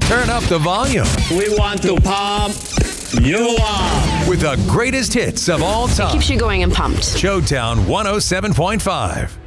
Turn up the volume. We want to pump you up With the greatest hits of all time. Keeps you going and pumped. Showtown 107.5.